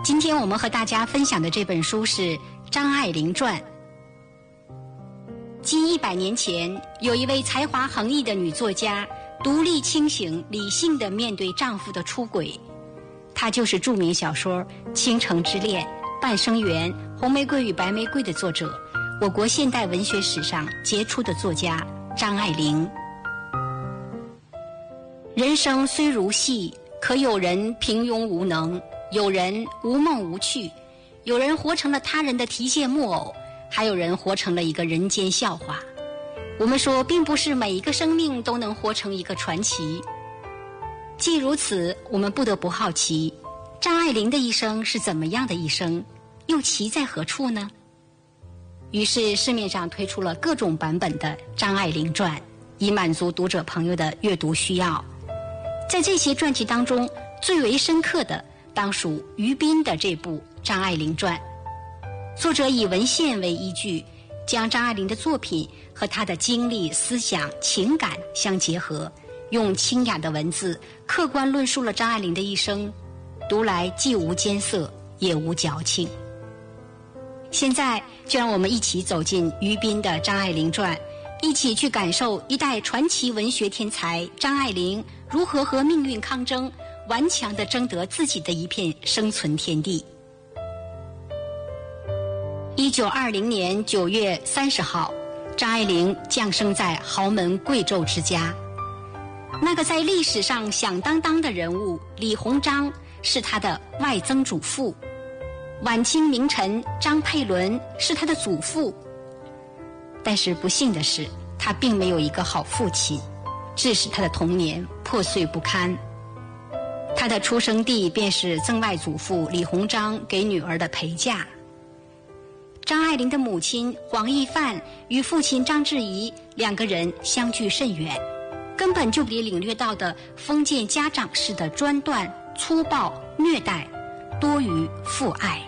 今天我们和大家分享的这本书是《张爱玲传》。近100年前，有一位才华横溢的女作家，独立清醒、理性地面对丈夫的出轨。她就是著名小说《倾城之恋》《半生缘》《红玫瑰与白玫瑰》的作者，我国现代文学史上杰出的作家张爱玲。人生虽如戏，可有人平庸无能，有人无梦无趣，有人活成了他人的提线木偶，还有人活成了一个人间笑话。我们说，并不是每一个生命都能活成一个传奇。既如此，我们不得不好奇，张爱玲的一生是怎么样的一生，又其在何处呢？于是市面上推出了各种版本的《张爱玲传》，以满足读者朋友的阅读需要。在这些传记当中，最为深刻的当属于斌的这部《张爱玲传》。作者以文献为依据，将张爱玲的作品和她的经历、思想、情感相结合，用清雅的文字客观论述了张爱玲的一生，读来既无艰涩也无矫情。现在就让我们一起走进于斌的《张爱玲传》，一起去感受一代传奇文学天才张爱玲如何和命运抗争，顽强地争得自己的一片生存天地。1920年9月30号，张爱玲降生在豪门贵胄之家。那个在历史上响当当的人物李鸿章是她的外曾祖父，晚清名臣张佩伦是她的祖父。但是不幸的是，她并没有一个好父亲，致使她的童年破碎不堪。她的出生地便是曾外祖父李鸿章给女儿的陪嫁。张爱玲的母亲黄亦范与父亲张志怡两个人相距甚远，根本就比领略到的封建家长式的专断、粗暴、虐待多于父爱。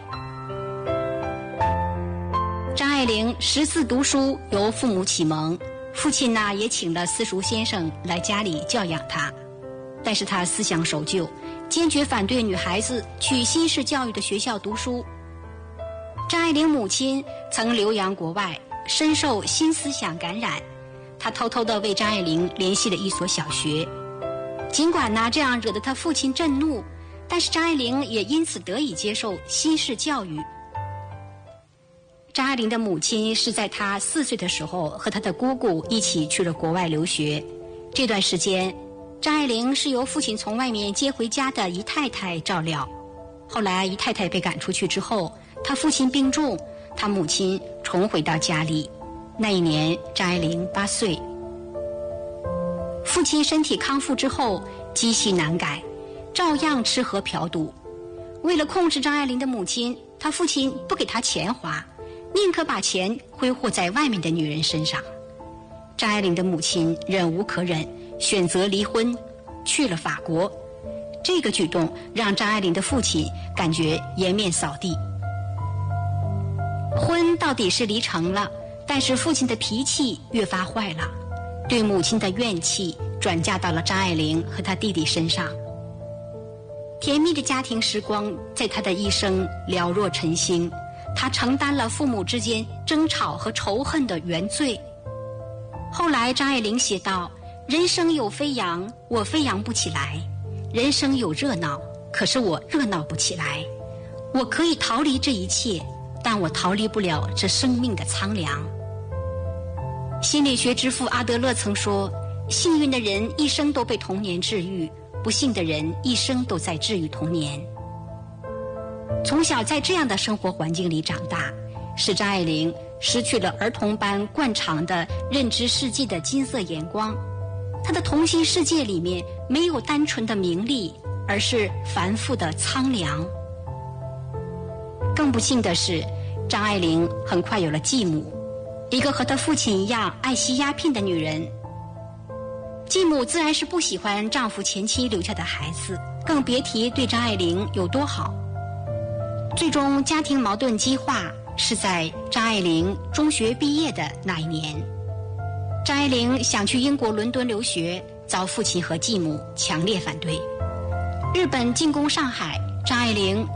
张爱玲识字读书由父母启蒙，父亲呢也请了私塾先生来家里教养她，但是她思想守旧，坚决反对女孩子去新式教育的学校读书。张爱玲母亲曾留洋国外，深受新思想感染，她偷偷地为张爱玲联系了一所小学。尽管呢这样惹得她父亲震怒，但是张爱玲也因此得以接受新式教育。张爱玲的母亲是在她4岁的时候和她的姑姑一起去了国外留学。这段时间，张爱玲是由父亲从外面接回家的姨太太照料。后来姨太太被赶出去之后，她父亲病重，她母亲重回到家里。那一年张爱玲8岁。父亲身体康复之后，积习难改，照样吃喝嫖赌。为了控制张爱玲的母亲，她父亲不给她钱花，宁可把钱挥霍在外面的女人身上。张爱玲的母亲忍无可忍，选择离婚，去了法国。这个举动让张爱玲的父亲感觉颜面扫地。婚到底是离成了，但是父亲的脾气越发坏了，对母亲的怨气转嫁到了张爱玲和她弟弟身上。甜蜜的家庭时光在她的一生了若晨星，她承担了父母之间争吵和仇恨的原罪。后来张爱玲写道，人生有飞扬，我飞扬不起来；人生有热闹，可是我热闹不起来。我可以逃离这一切，但我逃离不了这生命的苍凉。心理学之父阿德勒曾说，幸运的人一生都被童年治愈，不幸的人一生都在治愈童年。从小在这样的生活环境里长大，使张爱玲失去了儿童般惯常的认知世界的金色眼光。她的童心世界里面没有单纯的名利，而是繁复的苍凉。更不幸的是，张爱玲很快有了继母，一个和她父亲一样爱吸鸦片的女人。继母自然是不喜欢丈夫前妻留下的孩子，更别提对张爱玲有多好。最终家庭矛盾激化是在张爱玲中学毕业的那一年。张爱玲想去英国伦敦留学，遭父亲和继母强烈反对。日本进攻上海，张爱玲